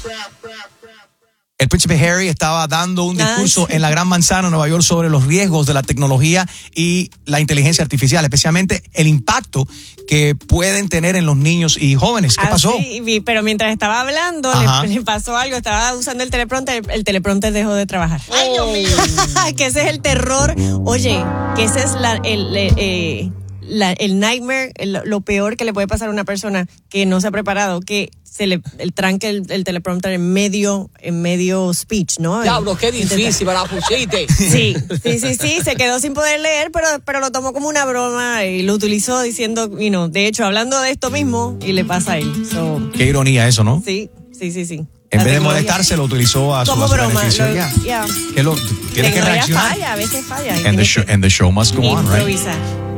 El príncipe Harry estaba dando un discurso en la Gran Manzana, Nueva York, sobre los riesgos de la tecnología y la inteligencia artificial, especialmente el impacto que pueden tener en los niños y jóvenes. ¿Qué pasó? Sí, pero mientras estaba hablando, le pasó algo. Estaba usando el teleprompter dejó de trabajar. ¡Ay, Dios mío! Que ese es el terror. Oye, que ese es el nightmare, lo peor que le puede pasar a una persona que no se ha preparado, que el tranque el teleprompter en medio speech, ¿no? Diablo, qué difícil, me la pusiste. Sí, se quedó sin poder leer, pero lo tomó como una broma y lo utilizó diciendo, de hecho, hablando de esto mismo, y le pasa a él. Qué ironía eso, ¿no? Sí. En vez de molestarse, lo utilizó a su beneficio. Yeah. Tiene que reaccionar. A veces falla. And the show must go on, right? Improvisar.